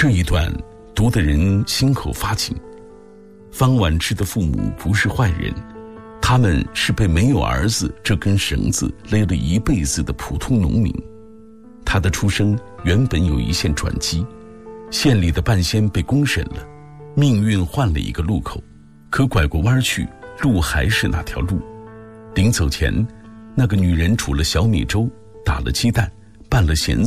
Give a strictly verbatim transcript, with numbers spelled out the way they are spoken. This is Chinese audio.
这一段读的人心口发紧。方婉之的父母不是坏人，他们是被没有儿子这根绳子勒了一辈子的普通农民。他的出生原本有一线转机，县里的半仙被公审了，命运换了一个路口，可拐过弯去，路还是那条路。临走前，那个女人煮了小米粥，打了鸡蛋，拌了咸